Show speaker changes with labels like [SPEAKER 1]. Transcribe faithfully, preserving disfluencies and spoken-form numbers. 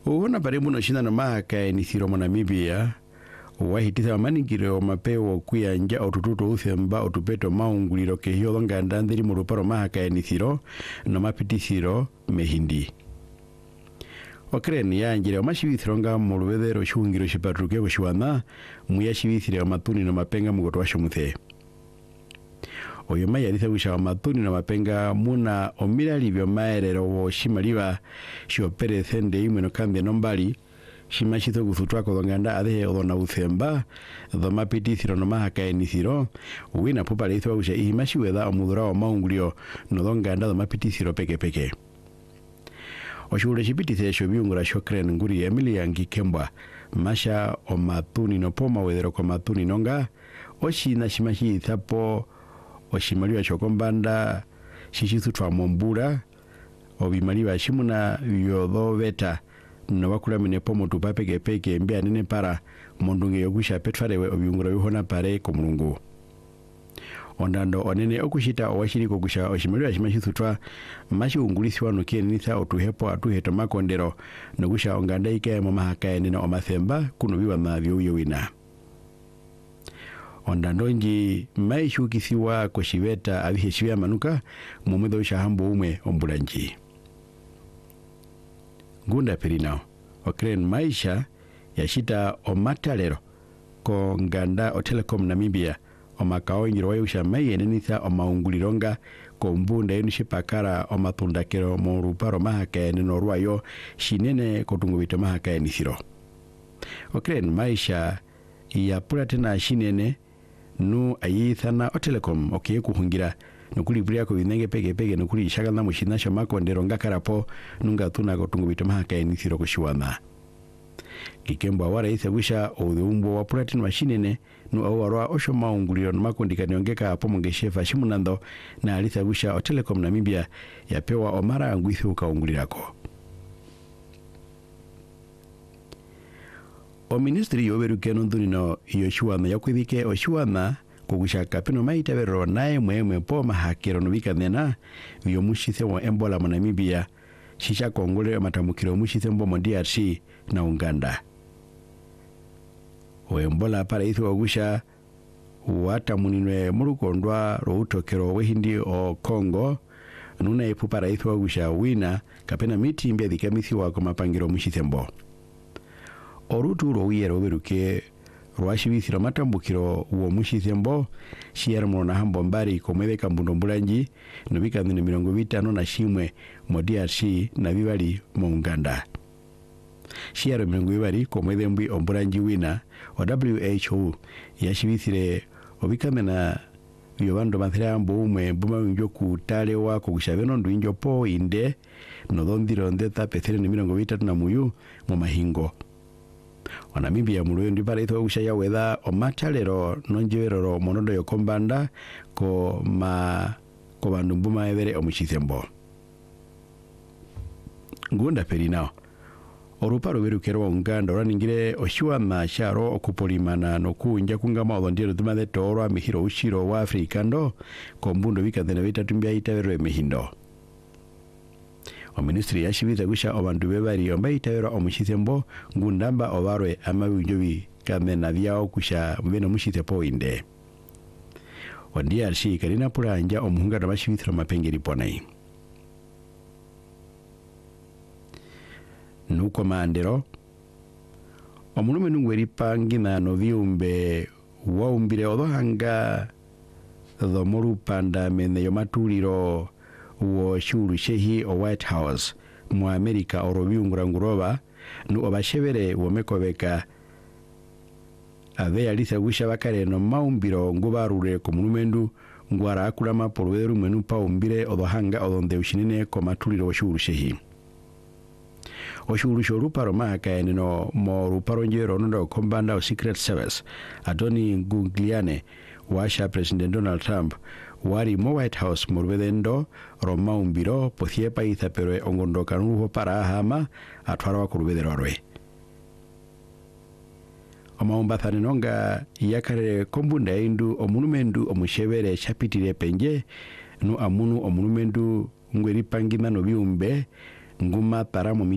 [SPEAKER 1] Uona paribu no shina no mahaka e nithiro mo Namibia wahititha wamaningire o mapeo kuya nja otututo uthemba otupeto maunguliro ke hiyo longa ndandiri mu ruparo mahaka e nithiro no mapitithiro mehindi. Okreni yanjire omashibithironga mu rubethero shungiro shipatruke gushiwana muyashibithire amatuni no mapenga mugoto washomuthe. Oyo mai alisa gusha amatuni no mapenga muna omirali byo maerero wo shimaliba shiopere thende imwe no kambye nombali shimashito guthutwa ko nganda ade odona uthemba do mapitithiro no mahaka e nithiro wina pupa leithwa gusha imashiweda omudura o maungulio no donganda do mapitithiro peke peke. Oshule shipitithe sho biungura shokren nguri Emilia Ngikembwa masha o matuni no poma wedero ko matuni nonga oshina shimashi thapo oshimaliwa shokombanda shishithutwa mombura obimaliwa shimuna yodo beta no bakula mine pomo tupapeke peke mbya nene para mondunge yogusha petfarewe obiungura bihona pare ko mulungu. Ondando onene okushita owashiri kogusha oshimaliwa shimashithutwa mashi ungulisiwa no kienitha otuhepo atuheto makondero nogusha onganda ike mu mahaka enene omathemba kuno biwa na byo wina. Ondando nji maishukisiwa ko shibeta abiheshibya manuka mu mwedo shahambo umwe ombulanji. Ngunda Perina okren maisha yashita omatalero ko nganda o Telecom Namibia omakao ngiro wayusha mai enenitha omaungulironga ko mbunda yenishipakara omatundakero mu ruparo mahaka eneno rwayo shinene kotungo bito mahaka enithiro. Okren maisha ya puratena shinene nu ayithana o Telecom okiye kuhungira nukuli bria ko binenge pege pege nukuli shagala mushina sho makondero ngakarapo nunga tuna kotungo bito mahaka enithiro kushiwana. Kikembwa wara itha gusha oudumbo wa puratin mashinene nu awarwa osho maunguliro no makondika niongeka apo mungeshefa shimunando na alitha gusha o Telecom Namibia yapewa omara angwithu kaungulirako. O ministri yoberuke nonduni no yoshuwana yakwithike oshuwana kugusha kapino maita bero nae mwemwe po mahakero no bikanena byo mushithe wa Ebola mu Namibia shisha kongole matamukiro mushithe mbo mu D R C na Uganda. O Ebola para ithu ogusha wata muninwe murukondwa routokero wehindi o Congo nuna epu para ithu ogusha wina kapena miti mbya dikamithi wa kwa mapangiro mushithe mbo. Orutu rowiye roberuke rwashibithiro matambukiro uwo mushithembo shiyara mona hambo mbari komwebe kambundo mbulanji nobika nne mirongo bitano na shimwe mu D R C na bibali mu Uganda. Shiyara mirongo bibali komwebe mbi ombulanji wina o W H O yashibithire obikamena biyobando banthira mbo umwe buma winjo kutale wako gushabeno ndwinjo po inde no dondiro ndeta pethere ni mirongo bitatu na muyu mu mahingo. O Namibia muluyo ndipara itho ushaya weda o matalero nonjeveroro monodo yokombanda ko ma ko bandumbuma evere omuchithembo. Ngunda Perina oruparo berukero wa Uganda oraningire oshuwana sharo okupolimana no kunja kungama odondiro dumade toro mihiro ushiro wa Afrikando ko mbundo bikadena bitatu mbya itavero emehindo. O ministri yashibitha gusha obandu bebari ombaitawero omushithembo ngundamba obarwe amabunjobi kamena byao kusha mbeno mushithe poinde. O D R C karina puranja omuhunga na bashibithira mapengeri ponai. Nuko mandero omulume nungweri pangina no viumbe waumbire odohanga dhomoru panda mene yomatuliro wo shuru shehi o White House mu America orobiungura nguroba nu obashebere womekobeka ave alisa gusha bakare no maumbiro ngubarure ko mulumendu ngwara akulama porweru menu pa umbire odohanga odonde ushinene ko matuliro wo shuru shehi o shuru shoru paro mahaka eneno mo ruparo njero ndo kombanda o Secret Service Adoni Gugliane washa President Donald Trump wari mo White House murvedendo roma umbiro pothiepa ithaperwe ongondoka nuho para hama atwara kurvedero arwe omaumba thaninonga yakare kombunda indu omunumendu omushebere chapitire penje no amunu omunumendu ngweri pangina no biumbe nguma para mu